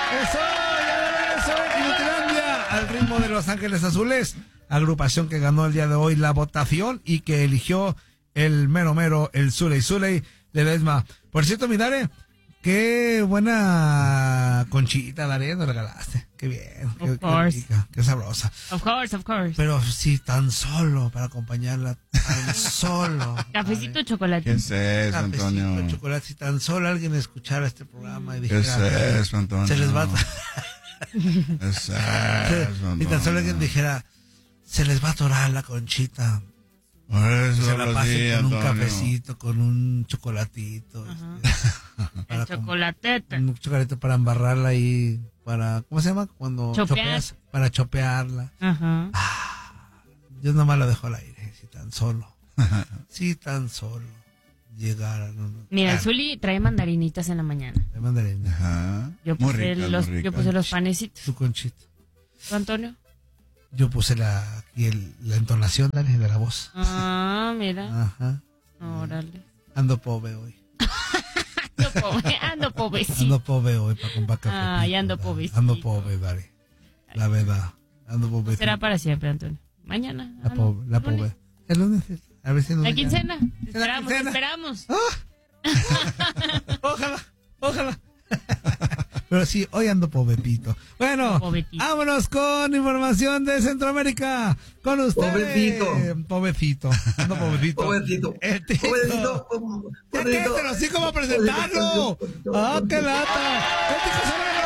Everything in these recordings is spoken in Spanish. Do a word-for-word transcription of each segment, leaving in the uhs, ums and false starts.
Eso, ya eso, Inutilandia, al ritmo de Los Ángeles Azules, agrupación que ganó el día de hoy la votación y que eligió el mero mero, el Zuley Zuley de Ledesma. Por cierto, mi Dare, qué buena conchita, Dare, nos regalaste. Qué bien, qué, qué rica, qué sabrosa. Of course, of course. Pero sí, tan solo para acompañarla, tan solo. Cafecito de chocolate. ¿Qué es eso, Antonio? Cafecito de chocolate, si tan solo alguien escuchara este programa y dijera... ¿Qué es eso, Antonio? Se les va a... ¿Qué es eso, Antonio? Y tan solo alguien dijera, se les va a atorar la conchita. Por eso se la pasen sí, con un Antonio. cafecito, con un chocolatito. Este, El chocolatete. Un chocolatito para embarrarla ahí, para, ¿cómo se llama? Cuando Chopear. chopeas, para chopearla. Ajá. Ah, yo nomás lo dejo al aire, si tan solo. Si tan solo llegara. No, no. Mira, Ah, el Zuli trae mandarinitas en la mañana. de mandarina. Ajá. Yo Muy puse, ricas, los, muy yo ricas. puse los panecitos. Su conchita. ¿Tú, Antonio? Yo puse la, aquí el, la entonación, dale, de la voz. Ah, mira. Ajá. Órale. Ando pobre hoy. Ando pobre, ando pobrecito. Ando pobre hoy para comprar café. Ay, ando pobrecito. Ando pobre, dale. La verdad. Ando pobre. Será para siempre, Antonio. Mañana. La ah, no, pobre, la lunes. pobre. El lunes. A ver si nos La dejan. quincena. Te La esperamos, te quincena. esperamos. ¡Ah! Ojalá, ojalá. Pero sí, hoy ando pobretito. Bueno, Pobretito. vámonos con información de Centroamérica. Con ustedes. Pobrecito. Pobrecito. Ando pobrecito. Pobrecito. El Tito. Pobrecito. Ya quédate así como a presentarlo. Pobrecito. ¡Ah, qué lata! ¡El Tico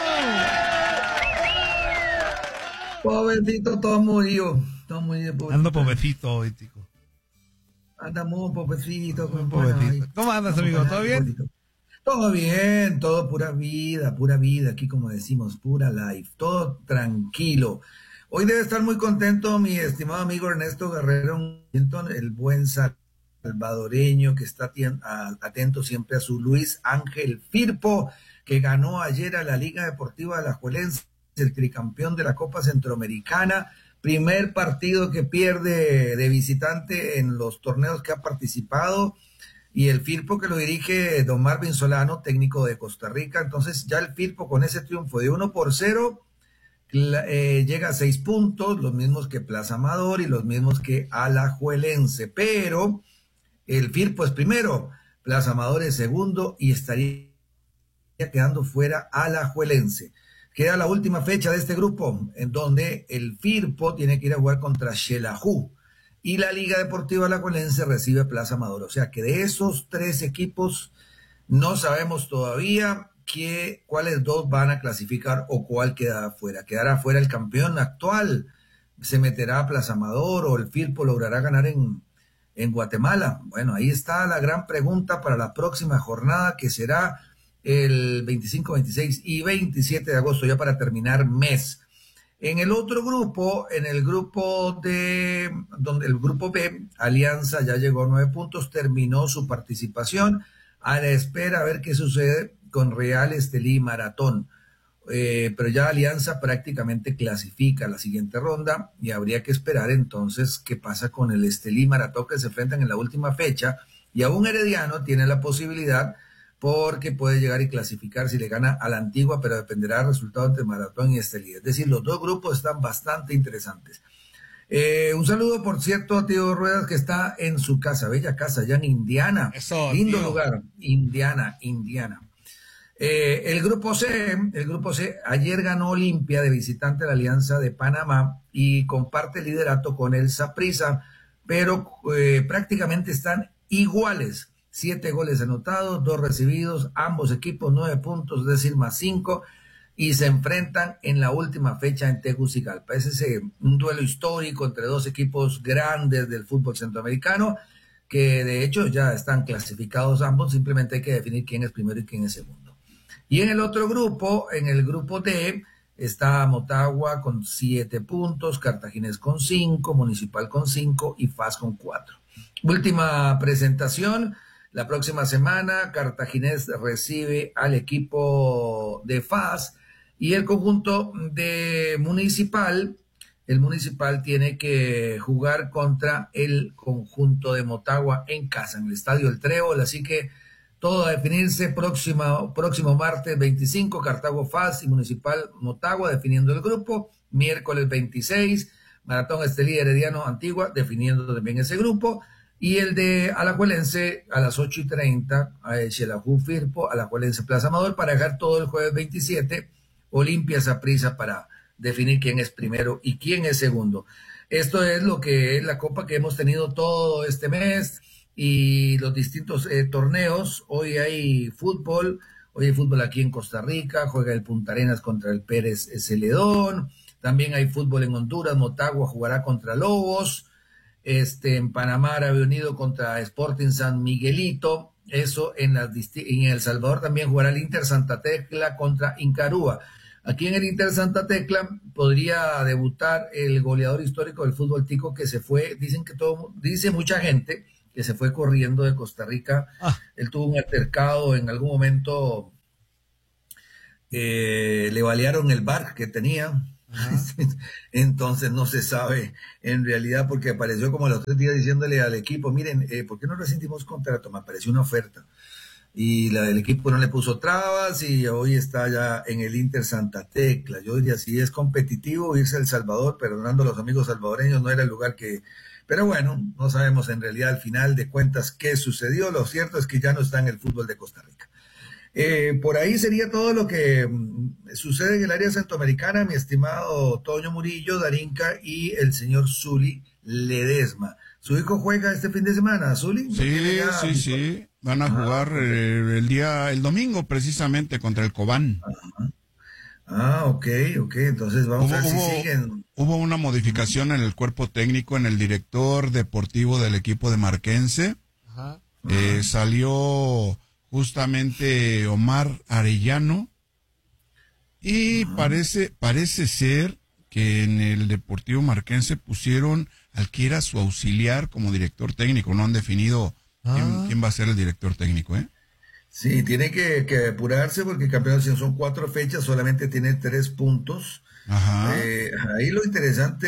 Serrano! Pobrecito, todo murió. Todo murió, pobrecito. Ando pobrecito hoy, Tico. Anda muy pobrecito. Muy bueno, pobrecito. ay. ¿Cómo andas, Vamos amigo? con ¿Todo algo bien? bonito. Todo bien, todo pura vida, pura vida, aquí como decimos, pura life, todo tranquilo. Hoy debe estar muy contento mi estimado amigo Ernesto Guerrero, el buen salvadoreño que está atento siempre a su Luis Ángel Firpo, que ganó ayer a la Liga Deportiva Alajuelense, el tricampeón de la Copa Centroamericana, primer partido que pierde de visitante en los torneos que ha participado, y el Firpo que lo dirige don Marvin Solano, técnico de Costa Rica. Entonces ya el Firpo con ese triunfo de uno por cero eh, llega a seis puntos, los mismos que Plaza Amador y los mismos que Alajuelense, pero el Firpo es primero, Plaza Amador es segundo y estaría quedando fuera Alajuelense. Queda la última fecha de este grupo, en donde el Firpo tiene que ir a jugar contra Xelajú y la Liga Deportiva Alajuelense recibe Plaza Amador. O sea que de esos tres equipos no sabemos todavía que, cuáles dos van a clasificar o cuál quedará fuera. Quedará fuera el campeón actual, se meterá a Plaza Amador o el Firpo logrará ganar en, en Guatemala. Bueno, ahí está la gran pregunta para la próxima jornada, que será el veinticinco, veintiséis y veintisiete de agosto, ya para terminar mes. En el otro grupo, en el grupo de, donde el grupo B, Alianza ya llegó a nueve puntos, terminó su participación, a la espera a ver qué sucede con Real Estelí y Maratón. Eh, pero ya Alianza prácticamente clasifica a la siguiente ronda y habría que esperar entonces qué pasa con el Estelí y Maratón, que se enfrentan en la última fecha, y aún Herediano tiene la posibilidad porque puede llegar y clasificar si le gana a la Antigua, pero dependerá del resultado entre Maratón y Estelí. Es decir, los dos grupos están bastante interesantes. Eh, un saludo, por cierto, a Tío Ruedas, que está en su casa, bella casa, allá en Indiana. Eso, lindo tío. lugar, Indiana, Indiana. Eh, el grupo C, el grupo C, ayer ganó Olimpia de visitante a la Alianza de Panamá y comparte el liderato con el Saprissa, pero eh, prácticamente están iguales. Siete goles anotados, dos recibidos, ambos equipos nueve puntos, es decir, más cinco, y se enfrentan en la última fecha en Tegucigalpa. Ese es eh, un duelo histórico entre dos equipos grandes del fútbol centroamericano, que de hecho ya están clasificados ambos, simplemente hay que definir quién es primero y quién es segundo. Y en el otro grupo, en el grupo D, está Motagua con siete puntos, Cartaginés con cinco, Municipal con cinco y F A S con cuatro. Última presentación. La próxima semana Cartaginés recibe al equipo de F A S y el conjunto de Municipal, el Municipal tiene que jugar contra el conjunto de Motagua en casa, en el Estadio El Trébol, así que Todo a definirse próxima, próximo martes veinticinco, Cartago F A S y Municipal Motagua definiendo el grupo. Miércoles veintiséis, Maratón Estelí Herediano Antigua definiendo también ese grupo. Y el de Alajuelense a las ocho y treinta, a Xelajú Firpo, Alajuelense Plaza Amador, para dejar todo el jueves veintisiete, Olimpia Saprissa para definir quién es primero y quién es segundo. Esto es lo que es la copa que hemos tenido todo este mes y los distintos eh, torneos. Hoy hay fútbol, hoy hay fútbol aquí en Costa Rica, juega el Punta Arenas contra el Pérez Celedón, también hay fútbol en Honduras, Motagua jugará contra Lobos, este, en Panamá Árabe Unido contra Sporting San Miguelito, eso en, las, en El Salvador también jugará el Inter Santa Tecla contra Incarúa. Aquí en el Inter Santa Tecla podría debutar el goleador histórico del fútbol tico que se fue, dicen que todo, dice mucha gente, que se fue corriendo de Costa Rica. Ah. Él tuvo un altercado en algún momento, eh, le balearon el bar que tenía. Entonces no se sabe en realidad, porque apareció como a los tres días diciéndole al equipo, miren, eh, ¿por qué no rescindimos contrato? Me apareció una oferta. Y la del equipo no le puso trabas y hoy está ya en el Inter Santa Tecla. Yo diría, si es competitivo, irse a El Salvador, perdonando a los amigos salvadoreños, no era el lugar que... Pero bueno, no sabemos en realidad al final de cuentas qué sucedió. Lo cierto es que ya no está en el fútbol de Costa Rica. Eh, por ahí sería todo lo que mm, sucede en el área centroamericana, mi estimado Toño Murillo, Darinka y el señor Zuli Ledesma. ¿Su hijo juega este fin de semana, Zuli? Sí, sí, sí. Van a jugar ah, eh, el día, el domingo precisamente contra el Cobán. Ajá. Ah, ok, ok. Entonces vamos hubo, a ver hubo, si siguen. Hubo una modificación en el cuerpo técnico, en el director deportivo del equipo de Marquense. Ajá. Eh, salió justamente Omar Arellano y Ajá. parece, parece ser que en el Deportivo Marquense pusieron al que era su auxiliar como director técnico. No han definido ah. quién, quién va a ser el director técnico, ¿eh? Sí, tiene que, que apurarse porque el campeonato son cuatro fechas, solamente tiene tres puntos. Ajá. Eh, ahí lo interesante,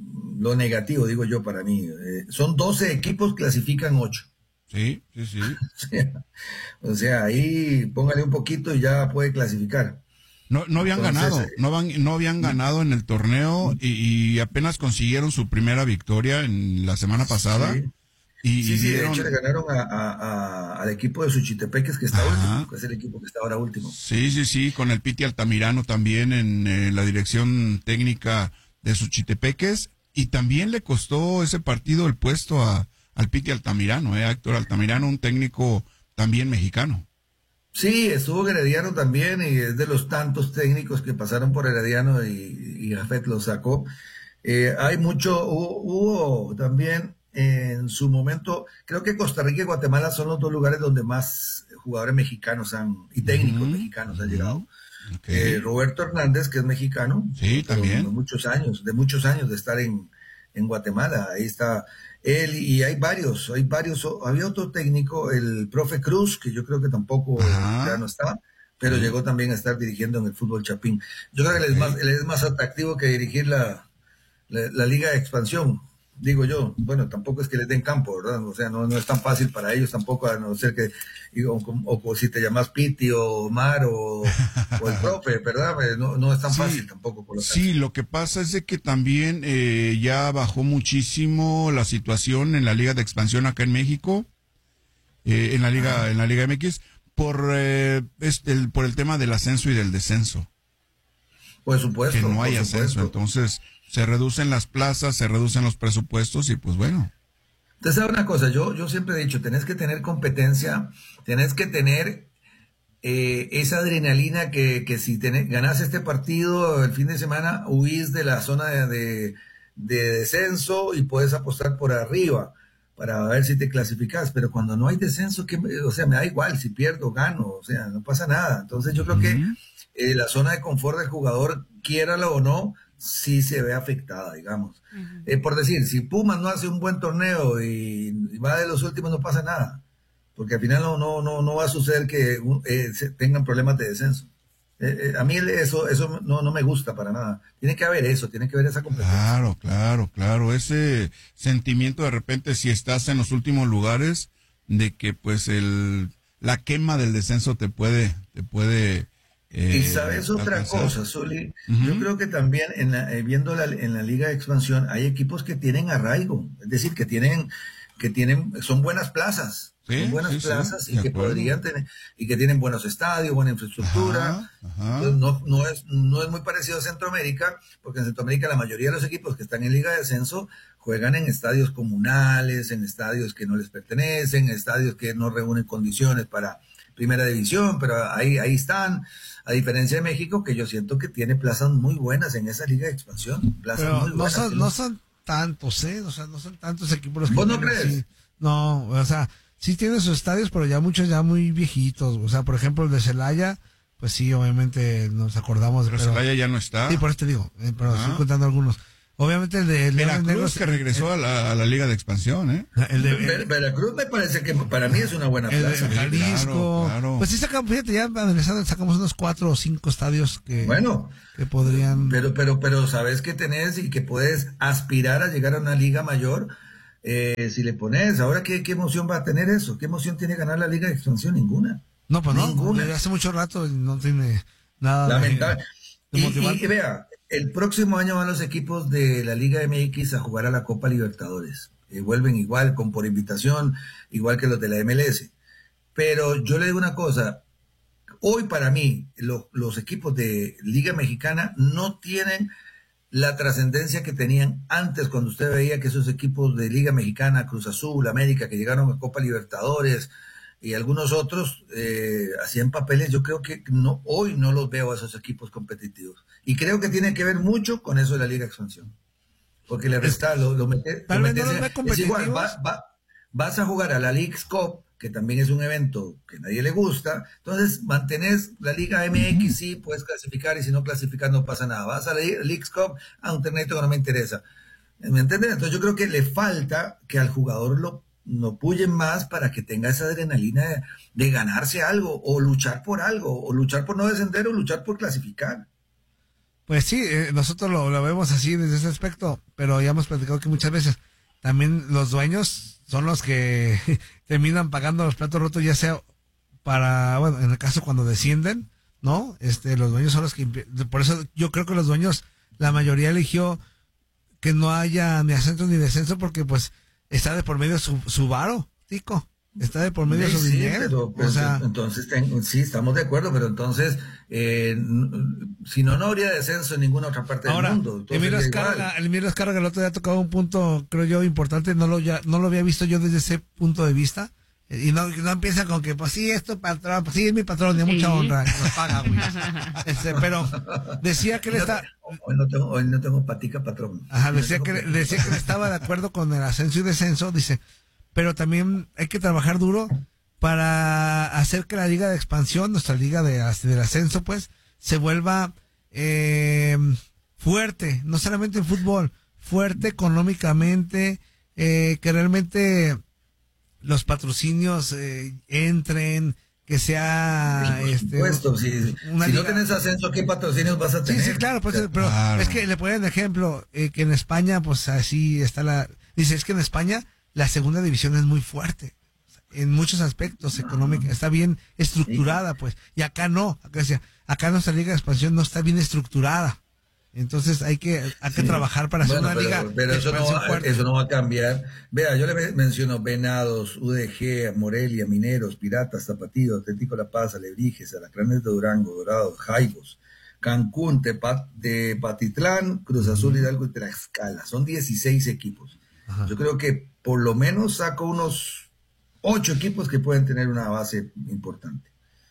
lo negativo, digo yo para mí, eh, son doce equipos, clasifican ocho. Sí, sí, sí. o, sea, o sea, ahí póngale un poquito y ya puede clasificar. No, no habían Entonces, ganado, no, van, no habían ganado en el torneo y, y apenas consiguieron su primera victoria en la semana pasada. Sí. Y, sí, sí, dieron... de hecho le ganaron a, a, a, al equipo de Suchitepeques que está Ajá. último, que es el equipo que está ahora último. Sí, sí, sí, con el Piti Altamirano también en eh, la dirección técnica de Suchitepeques, y también le costó ese partido el puesto a, al Piti Altamirano, eh, a Héctor Altamirano, un técnico también mexicano. Sí, estuvo Herediano también, y es de los tantos técnicos que pasaron por Herediano y, y Jafet lo sacó. Eh, hay mucho, hubo, hubo también... En su momento, creo que Costa Rica y Guatemala son los dos lugares donde más jugadores mexicanos han, y técnicos uh-huh. mexicanos han llegado. Okay. Eh, Roberto Hernández, que es mexicano, sí, también. De muchos años, de muchos años de estar en, en Guatemala. Ahí está él, y hay varios, hay varios. Había otro técnico, el profe Cruz, que yo creo que tampoco uh-huh. ya no está, pero uh-huh. llegó también a estar dirigiendo en el fútbol chapín. Yo creo que él es más, él es más atractivo que dirigir la, la, la Liga de Expansión. Digo yo, bueno, tampoco es que les den campo, ¿verdad? O sea, no, no es tan fácil para ellos tampoco, a no ser que, o, o, o si te llamas Piti o Omar o, o el profe, ¿verdad? No, no es tan sí, fácil tampoco. Por lo sí, lo que pasa es de que también eh, ya bajó muchísimo la situación en la Liga de Expansión acá en México, eh, en la Liga, ah. en la Liga M X, por, eh, este, el, por el tema del ascenso y del descenso. Por supuesto. Que no hay por ascenso, supuesto. Entonces se reducen las plazas, se reducen los presupuestos y pues bueno. Usted sabe una cosa, yo, yo siempre he dicho, tenés que tener competencia, tenés que tener eh, esa adrenalina que, que si tenés, ganás este partido el fin de semana, huís de la zona de, de, de descenso y puedes apostar por arriba para ver si te clasificas, pero cuando no hay descenso, que, o sea, me da igual si pierdo o gano, o sea, no pasa nada. Entonces yo creo uh-huh. que eh, la zona de confort del jugador, quiéralo o no, sí se ve afectada, digamos. Uh-huh. Eh, por decir, si Pumas no hace un buen torneo y, y va de los últimos, no pasa nada, porque al final no, no, no, no va a suceder que eh, se tengan problemas de descenso. Eh, eh, a mí eso, eso no, no me gusta para nada. Tiene que haber eso, tiene que haber esa competencia. Claro, claro, claro. Ese sentimiento de repente, si estás en los últimos lugares, de que pues el la quema del descenso te puede, te puede. Eh, y sabes otra alcanzar. cosa, Zuli, Uh-huh. yo creo que también en la, eh, viendo la, en la Liga de Expansión hay equipos que tienen arraigo, es decir, que tienen, que tienen, son buenas plazas, Sí, son buenas sí, sí, plazas y de que acuerdo. podrían tener, y que tienen buenos estadios, buena infraestructura. Ajá, ajá. Entonces, no, no es, no es muy parecido a Centroamérica, porque en Centroamérica la mayoría de los equipos que están en Liga de Descenso juegan en estadios comunales, en estadios que no les pertenecen, estadios que no reúnen condiciones para primera división, pero ahí, ahí están. A diferencia de México, que yo siento que tiene plazas muy buenas en esa Liga de Expansión. Plazas Pero muy no buenas. son, ¿sí? no son tantos, ¿eh? O sea, no son tantos equipos los que ¿Vos no tienen crees? así. No, o sea, sí tienen sus estadios, pero ya muchos ya muy viejitos. O sea, por ejemplo, el de Celaya, pues sí, obviamente nos acordamos. Pero pero, Celaya ya no está. Sí, por eso te digo, eh, pero Ah. estoy contando algunos. Obviamente el de Leones Veracruz Negros, que regresó a la, a la Liga de Expansión, ¿eh? el de, Ver- el, Veracruz me parece que para mí es una buena el de plaza. Jalisco. Claro, claro. Pues sí sacamos, fíjate, ya analizando, sacamos unos cuatro o cinco estadios que, Bueno, que podrían. pero, pero, pero sabes que tenés y que puedes aspirar a llegar a una liga mayor eh, si le pones. Ahora, ¿qué, ¿qué emoción va a tener eso? ¿Qué emoción tiene ganar la Liga de Expansión? Ninguna. No, pues no, Ninguna. desde hace mucho rato no tiene nada de- Lamentable. de Y, motivar. y vea, el próximo año van los equipos de la Liga M X a jugar a la Copa Libertadores. Eh, vuelven igual, con por invitación, igual que los de la M L S. Pero yo le digo una cosa, hoy para mí lo- los equipos de Liga Mexicana no tienen la trascendencia que tenían antes cuando usted veía que esos equipos de Liga Mexicana, Cruz Azul, América, que llegaron a Copa Libertadores y algunos otros eh, hacían papeles. Yo creo que no, hoy no los veo a esos equipos competitivos. Y creo que tiene que ver mucho con eso de la Liga Expansión. Porque le resta, lo, lo mete, Tal lo vez no metes los en- ve es competitivos. igual, va- va- vas a jugar a la Leagues Cup, que también es un evento que a nadie le gusta, entonces mantenés la Liga M X, sí, puedes clasificar, y si no clasificas no pasa nada. Vas a la Leagues Cup, a un torneo que no me interesa. ¿Me entiendes? Entonces yo creo que le falta que al jugador lo, lo puyen más para que tenga esa adrenalina de, de ganarse algo, o luchar por algo, o luchar por no descender, o luchar por clasificar. Pues sí, eh, nosotros lo, lo vemos así desde ese aspecto, pero ya hemos platicado que muchas veces también los dueños son los que terminan pagando los platos rotos, ya sea para, bueno, en el caso cuando descienden, ¿no? Este, los dueños son los que, impi- por eso yo creo que los dueños, la mayoría eligió que no haya ni ascenso ni descenso, porque pues está de por medio su, su varo, tico. Está de por medio Sí, su sí, dinero. pero, o pues, sea, entonces ten- sí, estamos de acuerdo, pero entonces, eh, n- si no, no habría descenso en ninguna otra parte ahora, del mundo. Entonces, Emilio da Escarga, igual. Emilio Escarga el otro día tocaba un punto, creo yo, importante, no lo ya, no lo había visto yo desde ese punto de vista. Y no, no empieza con que, pues sí, es tu patrón, pues sí, es mi patrón, de mucha Sí. honra, nos paga, güey. Este, pero decía que él Hoy no está, te- hoy, no tengo, hoy no tengo patica, patrón. ajá, Hoy no decía tengo que, patica. decía que él estaba de acuerdo con el ascenso y descenso, dice, pero también hay que trabajar duro para hacer que la liga de expansión, nuestra liga de, del ascenso, pues, se vuelva eh, fuerte, no solamente en fútbol, fuerte económicamente, eh, que realmente los patrocinios eh, entren, que sea Por este, supuesto, si, una si no liga- tenés ascenso, ¿qué patrocinios vas a Sí, tener? sí, claro, pues, O sea, pero Claro. es que le ponen ejemplo eh, que en España, pues así está la. Dice, es que en España la segunda división es muy fuerte en muchos aspectos económicos, está bien estructurada, pues, y acá no, acá decía, acá nuestra liga de expansión no está bien estructurada, entonces hay que hay que Sí. trabajar para hacer Bueno, una pero, liga pero de eso, no expansión va, fuerte. eso no va a cambiar. Vea, yo le men- menciono Venados, U D G, Morelia, Mineros, Piratas, Tapatío, Atlético La Paz, Alebrijes, Alacranes de Durango, Dorados, Jaibos, Cancún, Tepa- Tepatitlán, Cruz Azul, Hidalgo y Tlaxcala. Son dieciséis equipos. Ajá. Yo creo que por lo menos saco unos ocho equipos que pueden tener una base importante,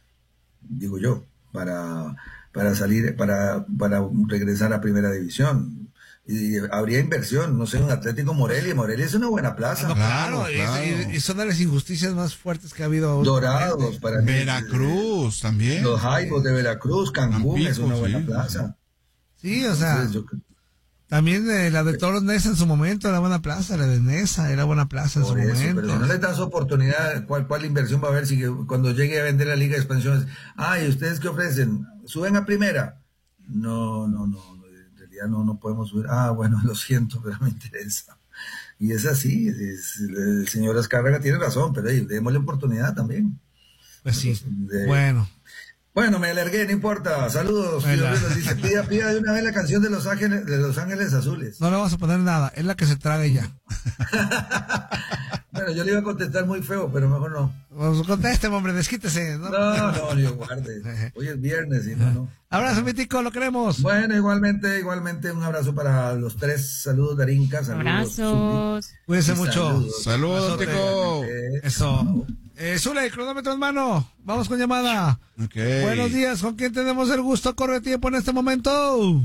digo yo, para, para salir, para, para regresar a primera división. Y habría inversión, no sé, un Atlético Morelia. Morelia es una buena plaza. No, Claro, claro, y- claro. Y, y son de las injusticias más fuertes que ha habido. Dorados, últimamente. para mí. Veracruz también. Los Jaibos de Veracruz, Cancún Tampico, es una buena sí, plaza. Sí, o sea, Entonces, yo- también eh, la de Toros Nesa en su momento era buena plaza, la de Nesa era buena plaza en su por eso, momento. pero si no les das oportunidad, ¿cuál, cuál inversión va a haber si que cuando llegue a vender la Liga de Expansión? Ah, ¿y ustedes qué ofrecen? ¿Suben a primera? No, no, no, en realidad no, no podemos subir. Ah, bueno, lo siento, pero me interesa. Y es así, es- el señor Azcárraga tiene razón, pero hey, démosle oportunidad también. Pues sí. De- Bueno. Bueno, me alargué, no importa. Saludos. Bueno. Fidel Ruiz dice, pida, pida de una vez la canción de Los Ángeles, de Los Ángeles Azules. No le vamos a poner nada. Es la que se traga y ya. Bueno, yo le iba a contestar muy feo, pero mejor no. Pues contésteme, hombre, desquítese. No, No, no, Dios guarde. Hoy es viernes y no, no. Abrazo, mi tico, lo queremos. Bueno, igualmente, igualmente un abrazo para los tres. Saludos, Darinka. Saludos, Abrazos. Cuídense Y mucho. saludos. Saludos, Abrazote. Tico. Eh, Eso. Eh, Zule, cronómetro en mano. Vamos con llamada. Ok. Buenos días, ¿con quién tenemos el gusto? Corre tiempo en este momento.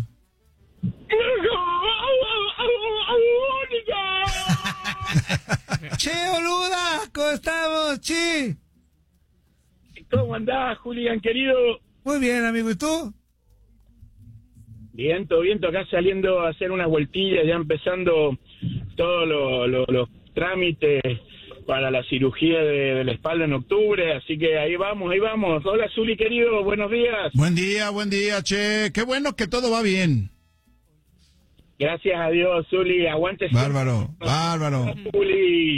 Che, boluda, ¿cómo estamos, Chi? ¿Cómo andás, Julián, querido? Muy bien, amigo, ¿y tú? Viento, viento, acá saliendo a hacer unas vueltillas, ya empezando todos lo- lo- los trámites para la cirugía de, de la espalda en octubre, así que ahí vamos, ahí vamos. Hola, Zuli, querido, buenos días. Buen día, buen día, che. Qué bueno que todo va bien. Gracias a Dios, Zuli, aguante. Bárbaro, bárbaro. Zuli.